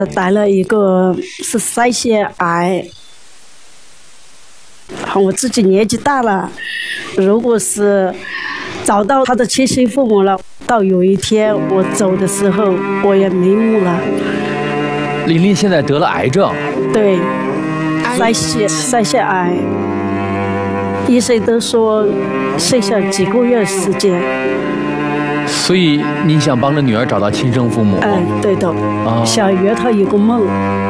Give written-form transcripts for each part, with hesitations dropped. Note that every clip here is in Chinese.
得了一个是腮腺癌。我自己年纪大了，如果是找到他的亲生父母了，到有一天我走的时候，我也没目了。 琳琳现在得了癌症， 对，腮腺癌，医生都说剩下几个月时间。 所以您想帮着女儿找到亲生父母？ 对的，想圆她一个梦。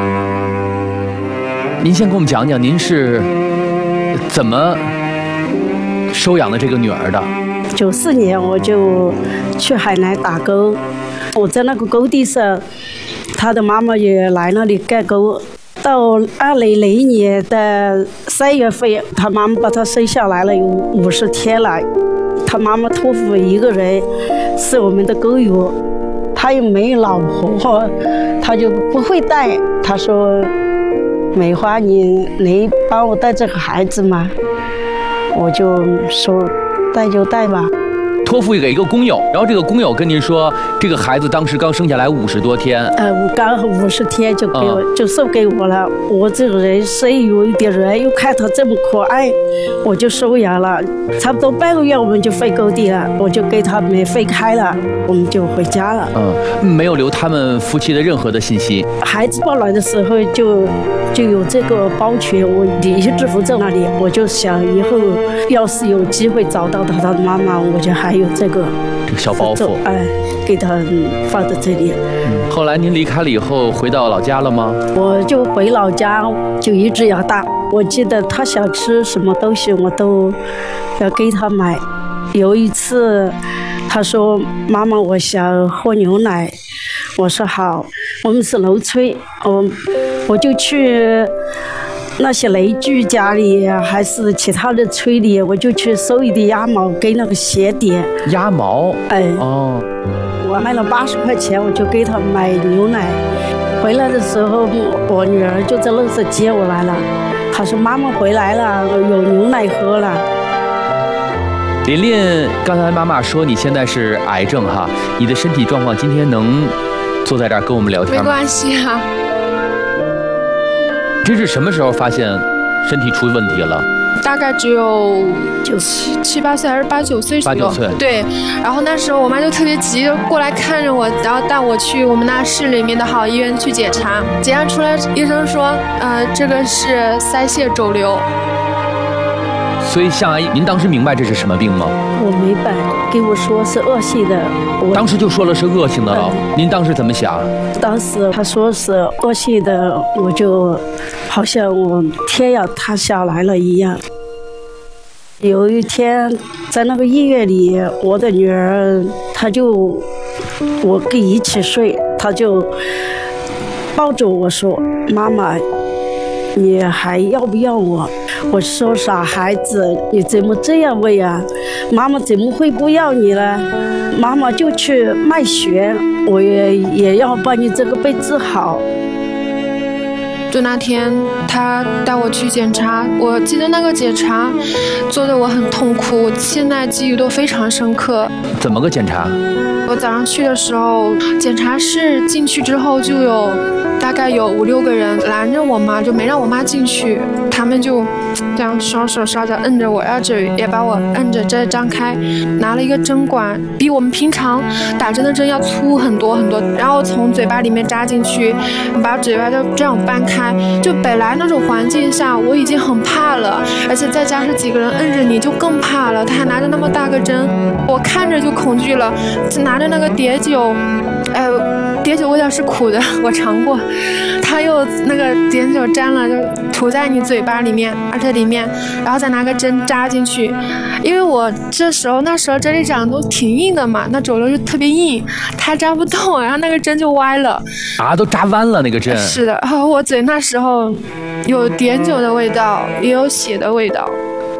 您先给我们讲讲，您是怎么收养的这个女儿的 ？94年我就去海南打沟，我在那个沟地上，她的妈妈也来那里干沟。到2001年的3月份，她妈妈把她生下来了，有50天了。她妈妈托付一个人是我们的沟友，她又没有老婆，她就不会带。她说：“美花，你能帮我带这个孩子吗？”我就说：“带就带吧。” 托付给一个工友，然后这个工友跟您说，这个孩子当时刚生下来50多天， 刚好50天就给我，就送给我了。我这个人生有一点人，又看他这么可爱，我就收养了。差不多半个月我们就分沟地了，我就跟他们分开了，我们就回家了。 没有留他们夫妻的任何的信息。 孩子抱来的时候就有这个包群，我一直不在那里，我就想以后要是有机会找到他的妈妈，我就还有这个小包袱， 给他放在这里。 后来您离开了以后，回到老家了吗？ 我就回老家，就一直养大。我记得他想吃什么东西，我都要给他买。有一次，他说：“妈妈，我想喝牛奶。”我说好。我们是农村，我就去那些邻居家里，还是其他的村里，我就去收一点鸭毛跟那个鞋底。 鸭毛？ 我卖了80块钱，我就给他买牛奶。回来的时候，我女儿就在路上接我来了。她说：“妈妈回来了，有牛奶喝了。” 琳琳，刚才妈妈说你现在是癌症哈，你的身体状况今天能坐在这儿跟我们聊天吗？ 没关系啊。 这是什么时候发现身体出问题了？ 大概只有7、8岁还是8、9岁左右。 8、9岁。 对，然后那时候我妈就特别急，过来看着我，然后带我去我们那市里面的好医院去检查。检查出来，医生说，这个是腮腺肿瘤。 所以向阿姨，您当时明白这是什么病吗？ 我明白，跟我说是恶性的。 当时就说了是恶性的了。您当时怎么想？ 当时他说是恶性的，我就好像我天要塌下来了一样。有一天在那个医院里，我的女儿，我跟一起睡，她就抱着我说：“妈妈，你还要不要我？”我说：“傻孩子，你怎么这样问啊？妈妈怎么会不要你呢？妈妈就去卖血，我也要把你这个病治好。” 就那天他带我去检查，我记得那个检查做得我很痛苦，现在记忆都非常深刻。 怎么个检查？ 我早上去的时候，检查室进去之后就大概有5、6个人拦着我妈，就没让我妈进去。他们就这样双手稍着摁着我，然后嘴也把我摁着再张开，拿了一个针管，比我们平常打针的针要粗很多很多，然后从嘴巴里面扎进去，把嘴巴就这样掰开。就本来那种环境下我已经很怕了，而且再加上几个人摁着你就更怕了。他还拿着那么大个针，我看着就恐惧了。拿着那个碘酒，碘酒味道是苦的，我尝过。他又那个碘酒沾了，就涂在你嘴巴里面，而且里面，然后再拿个针扎进去。因为我那时候针里长得都挺硬的嘛，那肿瘤就特别硬，它扎不动，然后那个针就歪了。 都扎弯了那个针。 是的，然后我嘴那时候有碘酒的味道，也有血的味道。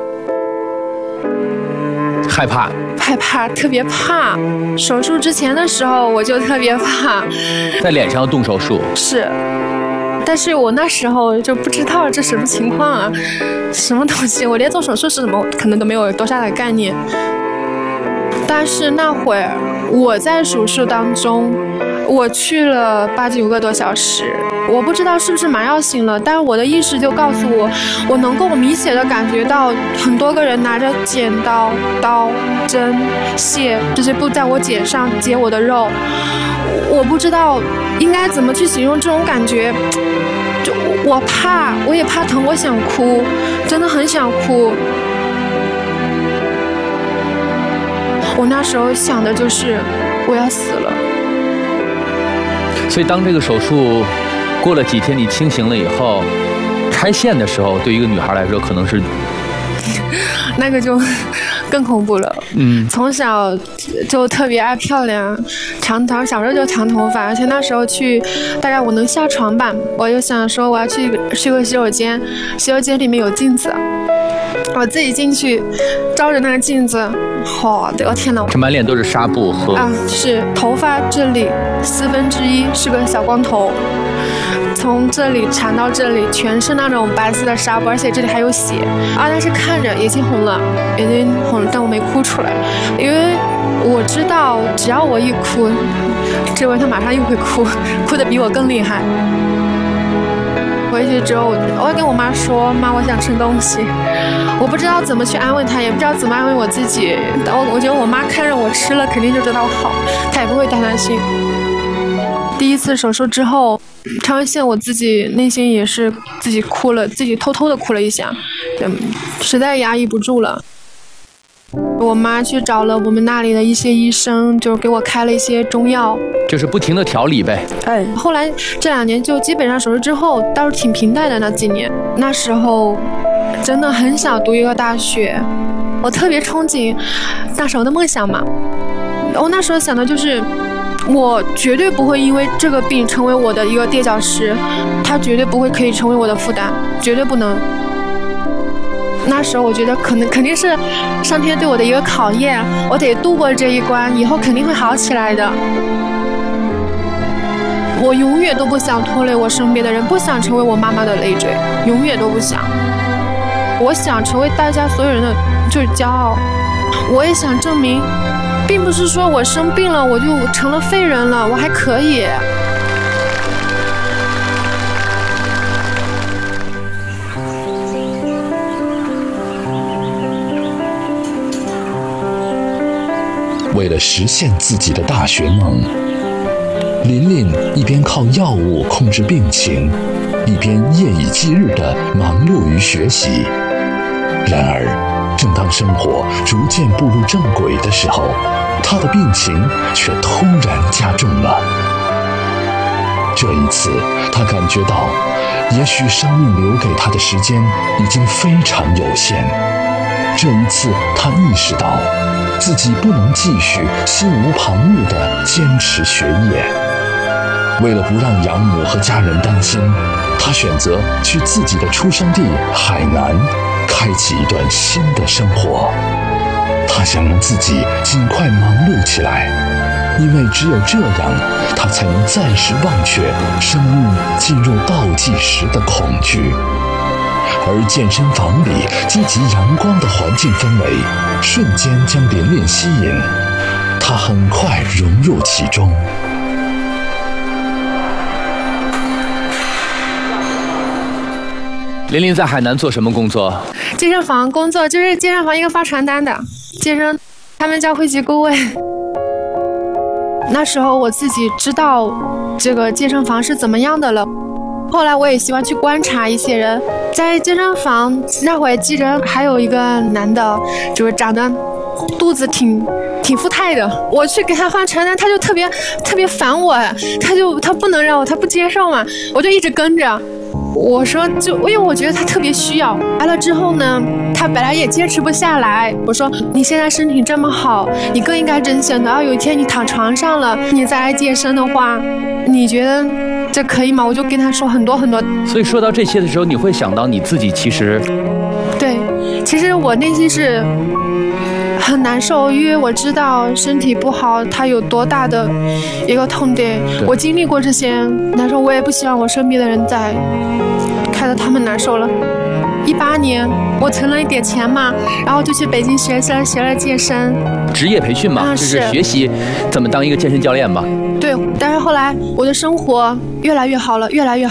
害怕， 特别怕。手术之前的时候我就特别怕， 在脸上动手术。 是，但是我那时候就不知道这什么情况啊，什么东西，我连做手术是什么可能都没有多大的概念。但是那会儿我在手术当中， 我去了8、9个多小时，我不知道是不是麻药醒了，但是我的意识就告诉我，我能够明显的感觉到很多个人拿着剪刀、刀、针、线这些布在我剪上解我的肉，我不知道应该怎么去形容这种感觉，就我怕，我也怕疼，我想哭，真的很想哭。我那时候想的就是我要死了。 所以当这个手术过了几天你清醒了以后，拆线的时候对于一个女孩来说可能是那个就更恐怖了。从小就特别爱漂亮，长头，小时候就长头发，而且那时候去大概我能下床吧，我就想说我要去个洗手间，洗手间里面有镜子，我自己进去照着那个镜子，我的天哪， 这满脸都是纱布和是头发这里1/4是个小光头，从这里缠到这里全是那种白色的纱布，而且这里还有血但是看着眼睛红了，但我没哭出来，因为我知道只要我一哭，这位他马上又会哭得比我更厉害。回去之后，我会跟我妈说：“妈，我想吃东西。”我不知道怎么去安慰她，也不知道怎么安慰我自己。我觉得我妈看着我吃了，肯定就知道好，她也不会太担心。第一次手术之后，拆完线，我自己内心也是自己哭了，自己偷偷的哭了一下，实在压抑不住了。我妈去找了我们那里的一些医生，就给我开了一些中药， 就是不停的调理呗。 后来这2年就基本上手术之后倒是挺平淡的。那几年，那时候真的很想读一个大学，我特别憧憬那时候的梦想嘛。我那时候想的就是，我绝对不会因为这个病成为我的一个垫脚石，它绝对不会可以成为我的负担，绝对不能。那时候我觉得肯定是上天对我的一个考验，我得度过这一关，以后肯定会好起来的。我永远都不想拖累我身边的人，不想成为我妈妈的累赘，永远都不想。我想成为大家所有人的就是骄傲，我也想证明，并不是说我生病了我就成了废人了，我还可以。 为了实现自己的大学梦，琳琳一边靠药物控制病情，一边夜以继日地忙碌于学习。然而，正当生活逐渐步入正轨的时候，她的病情却突然加重了。这一次，她感觉到，也许生命留给她的时间已经非常有限。这一次，她意识到，自己不能继续心无旁骛地坚持学业。为了不让养母和家人担心，他选择去自己的出生地海南，开启一段新的生活。他想让自己尽快忙碌起来，因为只有这样，他才能暂时忘却生命进入倒计时的恐惧。而健身房里积极阳光的环境氛围，瞬间将琳琳吸引，她很快融入其中。 琳琳在海南做什么工作？ 健身房工作，就是健身房一个发传单的健身，他们叫会籍顾问。那时候我自己知道这个健身房是怎么样的了。后来我也喜欢去观察一些人，在健身房那会记着还有一个男的，就是长得肚子挺富态的。我去给他发传单，他就特别烦我，他不能让我，他不接受嘛，我就一直跟着。我说因为我觉得他特别需要。来了之后呢，他本来也坚持不下来。我说你现在身体这么好，你更应该珍惜。等到有一天你躺床上了，你再来健身的话，你觉得这可以吗？我就跟他说很多很多。 所以说到这些的时候，你会想到你自己其实我内心是很难受，因为我知道身体不好它有多大的一个痛点，我经历过这些难受，我也不希望我身边的人再看到他们难受了。18年我存了一点钱嘛，然后就去北京学了健身，职业培训嘛，就是学习怎么当一个健身教练嘛。 对，但是后来我的生活越来越好了，越来越好。